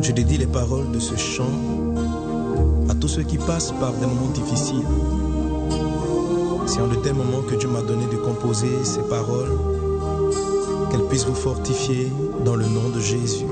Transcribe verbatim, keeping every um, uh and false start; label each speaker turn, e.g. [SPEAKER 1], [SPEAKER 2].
[SPEAKER 1] Je dédie les paroles de ce chant à tous ceux qui passent par des moments difficiles. C'est en de tels moments que Dieu m'a donné de composer ces paroles, qu'elles puissent vous fortifier dans le nom de Jésus.